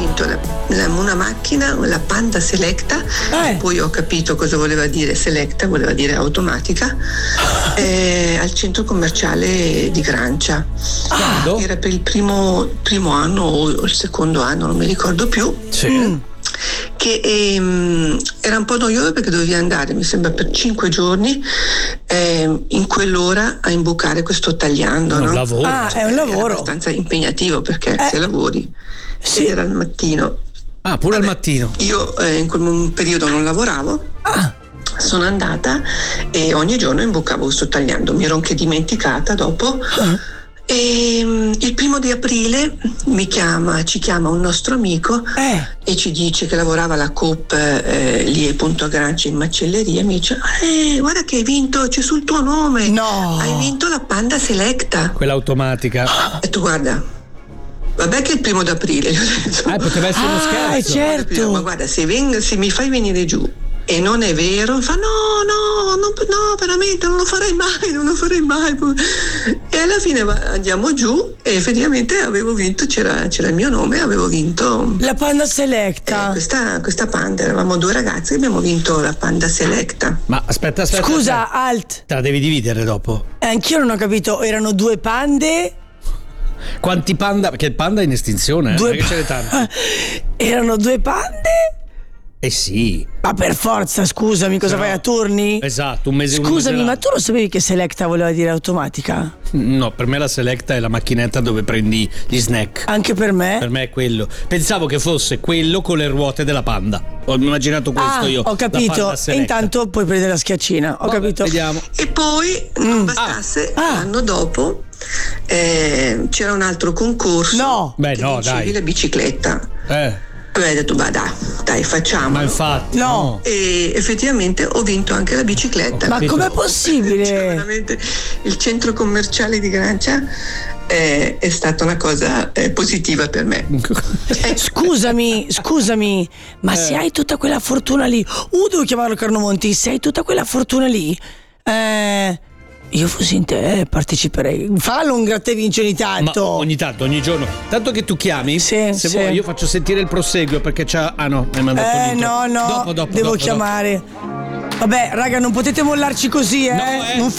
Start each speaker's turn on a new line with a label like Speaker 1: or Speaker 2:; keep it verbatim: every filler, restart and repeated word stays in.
Speaker 1: vinto la, la, una macchina, la Panda Selecta, eh. Poi ho capito cosa voleva dire Selecta, voleva dire automatica, eh, al centro commerciale di Grancia. Ah. Era per il primo, primo anno o il secondo anno, non mi ricordo più.
Speaker 2: Sì.
Speaker 1: Mm. Che ehm, era un po' noioso perché dovevi andare, mi sembra, per cinque giorni eh, in quell'ora a imbucare questo tagliando.
Speaker 2: È un
Speaker 1: no?
Speaker 2: lavoro.
Speaker 3: Ah,
Speaker 1: cioè,
Speaker 3: è un lavoro.
Speaker 1: È abbastanza impegnativo perché
Speaker 3: eh.
Speaker 1: se lavori.
Speaker 3: Sì.
Speaker 1: Ed era al mattino.
Speaker 2: Ah, pure
Speaker 1: Vabbè,
Speaker 2: al mattino.
Speaker 1: Io eh, in quel periodo non lavoravo.
Speaker 3: Ah.
Speaker 1: Sono andata e ogni giorno imbucavo questo tagliando. Mi ero anche dimenticata dopo. Ah. E il primo di aprile mi chiama, ci chiama un nostro amico
Speaker 3: eh.
Speaker 1: e ci dice che lavorava alla Coop eh, lì appunto a Grancia in macelleria. Mi dice: eh, guarda che hai vinto, c'è sul tuo nome,
Speaker 3: no.
Speaker 1: hai vinto la Panda Selecta,
Speaker 2: quella automatica.
Speaker 1: E tu guarda, vabbè che è il primo d'aprile, gli ho detto.
Speaker 2: Eh, poteva essere uno
Speaker 3: ah,
Speaker 2: scherzo.
Speaker 3: certo.
Speaker 1: Ma guarda, se, vengo, se mi fai venire giù e non è vero, fa no, no, no, no, veramente non lo farei mai, non lo farei mai. E alla fine va, andiamo giù e effettivamente avevo vinto, c'era, c'era il mio nome, avevo vinto
Speaker 3: la Panda Selecta.
Speaker 1: Eh, questa, questa Panda, eravamo due ragazzi e abbiamo vinto la Panda Selecta.
Speaker 2: Ma aspetta, aspetta.
Speaker 3: Scusa,
Speaker 2: aspetta.
Speaker 3: alt.
Speaker 2: Te la devi dividere dopo.
Speaker 3: Eh, anch'io non ho capito, erano due pande?
Speaker 2: Quanti panda? Perché il panda è in estinzione,
Speaker 3: due
Speaker 2: eh? Perché ce ne tanti.
Speaker 3: Erano due pande?
Speaker 2: Eh sì.
Speaker 3: Ma per forza, scusami, cosa
Speaker 2: no.
Speaker 3: fai a turni?
Speaker 2: Esatto, un mese.
Speaker 3: Scusami,
Speaker 2: un mese
Speaker 3: ma tu lo sapevi che Selecta voleva dire automatica?
Speaker 2: No, per me la Selecta è la macchinetta dove prendi gli snack.
Speaker 3: Anche per me?
Speaker 2: Per me è quello. Pensavo che fosse quello con le ruote della Panda. Ho immaginato questo
Speaker 3: ah,
Speaker 2: io.
Speaker 3: Ho capito. E intanto puoi prendere la schiaccina. Ho
Speaker 2: Vabbè,
Speaker 3: capito.
Speaker 2: Vediamo.
Speaker 1: E poi non bastasse,
Speaker 3: ah.
Speaker 1: l'anno dopo eh, c'era un altro concorso.
Speaker 3: No.
Speaker 2: Beh,
Speaker 1: che
Speaker 2: no,
Speaker 1: vincevi
Speaker 2: dai.
Speaker 1: la bicicletta.
Speaker 2: Eh.
Speaker 1: E ho detto, bah dai, dai, facciamo.
Speaker 2: Ma infatti.
Speaker 3: No.
Speaker 2: no.
Speaker 1: E effettivamente ho vinto anche la bicicletta.
Speaker 3: Ma com'è possibile?
Speaker 1: Cioè, veramente il centro commerciale di Grancia è, è stata una cosa eh, positiva per me.
Speaker 3: Scusami, scusami, ma eh. se hai tutta quella fortuna lì, uh, devo chiamarlo Carlo Monti, se hai tutta quella fortuna lì, eh, io fossi in te, parteciperei. Fallo un gratta e vinci ogni tanto.
Speaker 2: Ma ogni tanto, ogni giorno. Tanto che tu chiami,
Speaker 3: sì,
Speaker 2: se
Speaker 3: sì.
Speaker 2: vuoi io faccio sentire il proseguo perché c'ha. Ah no, mi hai mandato
Speaker 3: Eh
Speaker 2: l'intro.
Speaker 3: no, no,
Speaker 2: dopo, dopo,
Speaker 3: devo
Speaker 2: dopo,
Speaker 3: chiamare.
Speaker 2: Dopo.
Speaker 3: Vabbè, raga, non potete mollarci così, eh?
Speaker 2: No, eh.
Speaker 3: Non